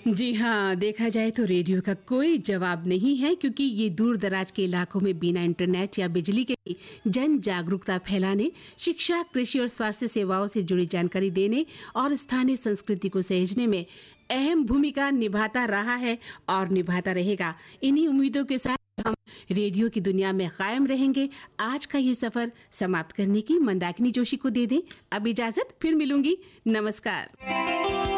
जी हाँ, देखा जाए तो रेडियो का कोई जवाब नहीं है, क्योंकि ये दूर दराज के इलाकों में बिना इंटरनेट या बिजली के जन जागरूकता फैलाने, शिक्षा, कृषि और स्वास्थ्य सेवाओं से जुड़ी जानकारी देने और स्थानीय संस्कृति को सहेजने में अहम भूमिका निभाता रहा है और निभाता रहेगा। इन्हीं उम्मीदों के साथ हम रेडियो की दुनिया में कायम रहेंगे। आज का ये सफर समाप्त करने की मंदाकिनी जोशी को दे दें अब इजाजत। फिर मिलूंगी। नमस्कार।